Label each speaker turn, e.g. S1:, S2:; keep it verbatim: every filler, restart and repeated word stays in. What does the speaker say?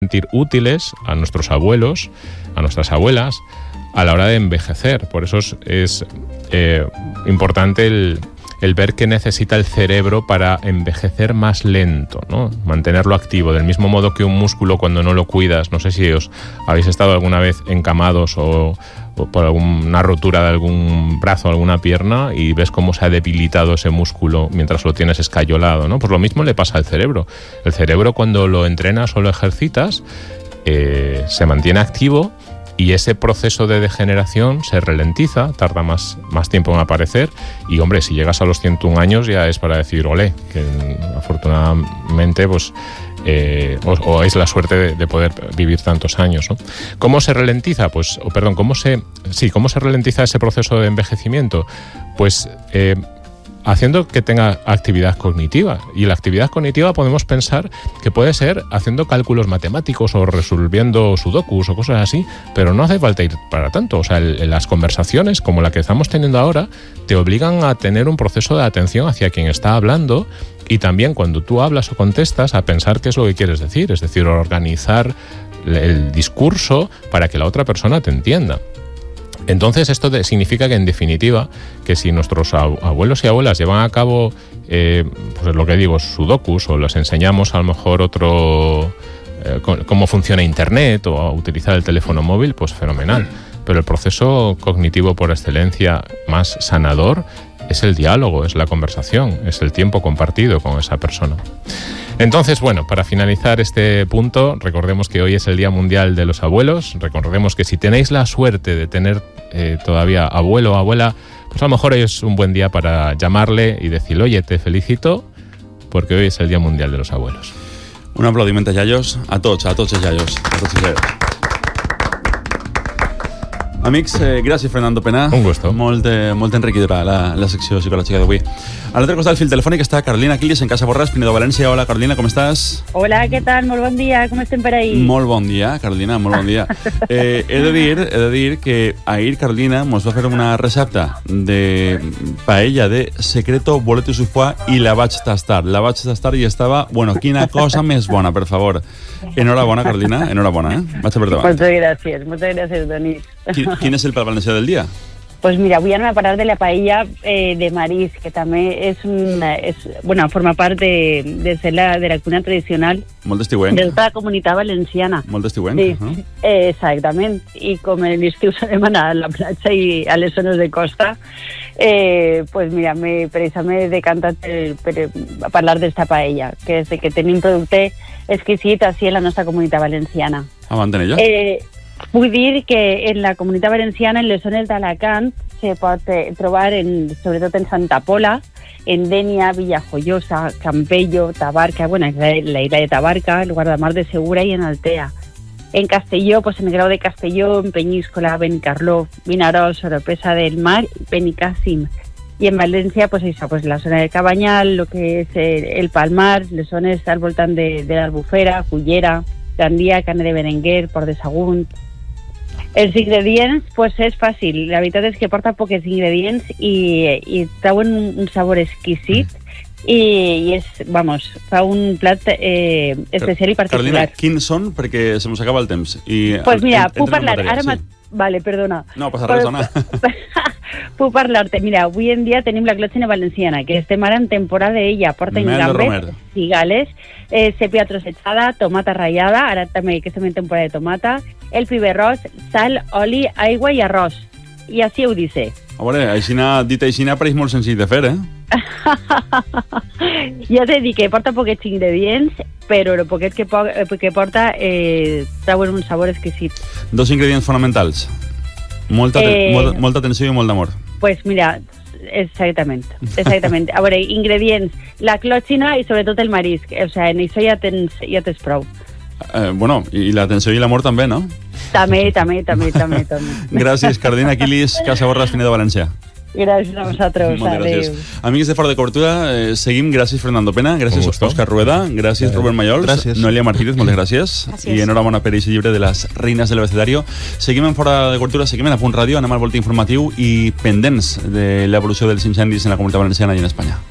S1: sentir útiles a nuestros abuelos, a nuestras abuelas, a la hora de envejecer. Por eso es, es eh, importante el, el ver qué necesita el cerebro para envejecer más lento, ¿no? Mantenerlo activo, del mismo modo que un músculo cuando no lo cuidas. No sé si os habéis estado alguna vez encamados o, o por alguna rotura de algún brazo o alguna pierna y ves cómo se ha debilitado ese músculo mientras lo tienes escayolado, ¿no? Pues lo mismo le pasa al cerebro. El cerebro, cuando lo entrenas o lo ejercitas, eh, se mantiene activo y ese proceso de degeneración se ralentiza, tarda más, más tiempo en aparecer y, hombre, si llegas a los ciento un años ya es para decir, olé, que afortunadamente pues, eh, o, o es la suerte de, de poder vivir tantos años, ¿no? ¿Cómo se ralentiza? Pues, o perdón, ¿cómo se, sí, ¿cómo se ralentiza ese proceso de envejecimiento? Pues eh, haciendo que tenga actividad cognitiva. Y la actividad cognitiva podemos pensar que puede ser haciendo cálculos matemáticos o resolviendo sudokus o cosas así, pero no hace falta ir para tanto. O sea, el, las conversaciones como la que estamos teniendo ahora te obligan a tener un proceso de atención hacia quien está hablando y también cuando tú hablas o contestas a pensar qué es lo que quieres decir, es decir, organizar el discurso para que la otra persona te entienda. Entonces esto de, significa que en definitiva que si nuestros abuelos y abuelas llevan a cabo eh, pues lo que digo, sudokus, o les enseñamos a lo mejor otro eh, cómo funciona internet o a utilizar el teléfono móvil, pues fenomenal. Pero el proceso cognitivo por excelencia más sanador es el diálogo, es la conversación, es el tiempo compartido con esa persona. Entonces, bueno, para finalizar este punto, recordemos que hoy es el Día Mundial de los Abuelos. Recordemos que si tenéis la suerte de tener eh, todavía abuelo o abuela, pues a lo mejor hoy es un buen día para llamarle y decirle, oye, te felicito porque hoy es el Día Mundial de los Abuelos.
S2: Un aplaudiment a iaios, a tots, a tots els iaios. A tots els iaios. Amics, eh, gràcies Fernando Pena.
S1: Un gusto.
S2: Molt, eh, molt enriquidora la, la secció psicològica d'avui. A l'altre costat del fil telefònic està Carolina Quilis en Casa Borràs, Pinedo, València. Hola Carolina, com estàs?
S3: Hola, què tal? Molt bon dia, com estem per ahí?
S2: Molt bon dia, Carolina, molt bon dia. Eh, he, de dir, he de dir que ahir Carolina mos va fer una recepta de paella de secreto boleto su foie i la vaig tastar. La vaig tastar i estava, bueno, quina cosa més bona, per favor. Enhorabona, Carolina, enhorabona, eh? Vaig per davant.
S3: Moltes gràcies, moltes gràcies, Donís.
S2: Qui, quin és el plat valencià del dia?
S3: Pues mira, avui anem a parlar de la paella eh, de marisc, que també és una, és, bueno, forma part de, de ser la, de la cuina tradicional
S2: Molt d'estiuenc.
S3: de tota la comunitat valenciana.
S2: Molt d'estiuenc.
S3: Sí,
S2: Uh-huh.
S3: eh, exactament. I com en l'estiu solem anar a la platja i a les zones de costa, eh, pues mira, me, per això m'he decantat per, per parlar d'esta paella, que és de que tenim producte exquisit així en la nostra comunitat valenciana.
S2: Avant en ella.
S3: Eh, Vull dir que en la comunitat valenciana, en les zones d'Alacant, se pot eh, trobar, en, sobretot en Santa Pola, en Dénia, Villajoyosa, Campello, Tabarca, bueno, la, la isla de Tabarca, el Guardamar de Segura y en Altea. En Castelló, pues en el Grau de Castelló, en Peñíscola, Benicarló, Vinaròs, Oropesa del Mar y Benicàssim. Y en València, pues això, pues la zona del Cabanyal, lo que és el, el Palmar, les zones al voltant de, de l'Albufera, Cullera, Gandia, Canet de Berenguer, Port de Sagunt. Els ingredients, pues és fàcil. La veritat és que porta pocs ingredients i, i trauen un, un sabor exquisit i, i és, vamos, fa un plat eh, especial i particular.
S2: Carolina, quins són? Perquè se mos acaba el temps. I
S3: pues mira,
S2: en,
S3: puc parlar
S2: matèria,
S3: ara...
S2: sí.
S3: Ma... Vale, perdona.
S2: No, passa res, dona.
S3: Puc parlar-te. Mira, avui en dia tenim la clòxina valenciana, que estem ara en temporada d'ella. Porta gambes, cigales, eh, sèpia trossejada, tomata ratllada, ara també que estem en temporada de tomata, el piberrós, sal, oli, aigua i arròs. I així ho dice.
S2: A veure, aixina, dit aixina pareix molt senzill de fer, eh?
S3: Ja t'he dit que porta poquets ingredients, però el poquet que, po que porta eh, trauen un sabor exquisit.
S2: Dos ingredients fonamentals. Molta, eh, molt, molta atenció i molt d'amor.
S3: Pues mira, exactament, exactament. A veure, ingredients, la clòxina i sobretot el marisc. O sigui, en això ja tens, ja tens prou.
S2: Eh, bueno, i l'atenció i l'amor també, no?
S3: També, també, també, també. també.
S2: Gràcies, Carolina Quilis, Casa Borràs, Pinedo, València.
S3: Gràcies a vosaltres.
S2: Moltes gràcies. Amics de Fora de Cobertura, eh, seguim. Gràcies, Fernando Pena. Gràcies, Òscar Rueda. Gràcies, Rubén Mayols.
S4: Gràcies.
S2: Noelia Martínez, moltes gràcies. gràcies. I enhorabona per aquest llibre de les reines de l'abecedario. Seguim en Fora de Cobertura, seguim en A Punt Ràdio, anem al volta informatiu i pendents de l'evolució dels incendis en la Comunitat Valenciana i en Espanya.